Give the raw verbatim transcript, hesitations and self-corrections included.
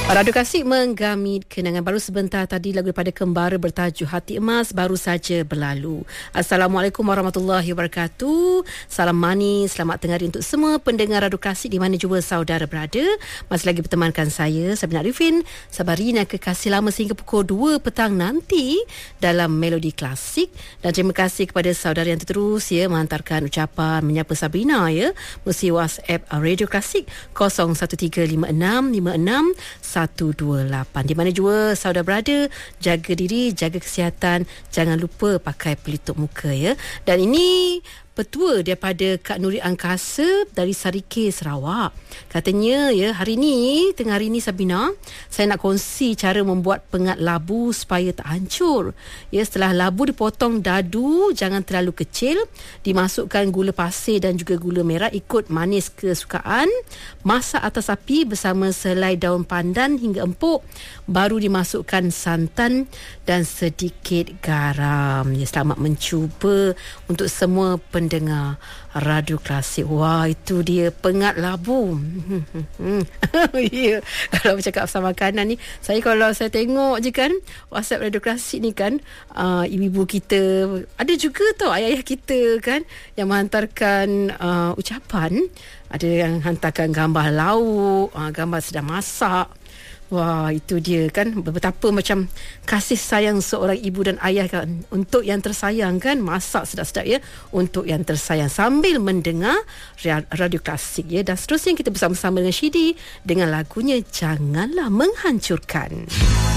Radio Klasik menggami kenangan baru sebentar tadi lagu daripada Kembara bertajuk Hati Emas baru saja berlalu. Assalamualaikum warahmatullahi wabarakatuh. Salam manis, selamat tengah hari untuk semua pendengar Radio Klasik di mana jua saudara berada. Masih lagi bertemankan saya, Sabina Arifin, Sabarina kekasih lama sehingga pukul dua petang nanti dalam Melodi Klasik. Dan terima kasih kepada saudara yang terus ya menghantarkan ucapan menyapa Sabrina ya melalui WhatsApp Radio Klasik kosong satu tiga lima enam lima enam satu dua lapan. Di mana jua saudara berada, jaga diri, jaga kesihatan, jangan lupa pakai pelitup muka ya. Dan ini petua daripada Kak Nuri Angkasa dari Sarike, Sarawak. Katanya ya, hari ni, tengah hari ni Sabina, saya nak kongsi cara membuat pengat labu supaya tak hancur. Ya, setelah labu dipotong dadu, jangan terlalu kecil, dimasukkan gula pasir dan juga gula merah ikut manis kesukaan. Masak atas api bersama selai daun pandan hingga empuk, baru dimasukkan santan dan sedikit garam. Ya, selamat mencuba untuk semua pendengar Radio Klasik. Wah, itu dia pengat labu. Ya, kalau bercakap pasal makanan ni, saya kalau saya tengok je kan WhatsApp Radio Klasik ni kan, uh, ibu-ibu kita, ada juga tau ayah-ayah kita kan yang menghantarkan uh, ucapan. Ada yang hantarkan gambar lauk, uh, gambar sedang masak. Wah, itu dia kan, betapa macam kasih sayang seorang ibu dan ayah kan untuk yang tersayang kan, masak sedap-sedap ya untuk yang tersayang sambil mendengar Radio Klasik ya. Dan seterusnya kita bersama-sama dengan Syidi dengan lagunya Janganlah Menghancurkan.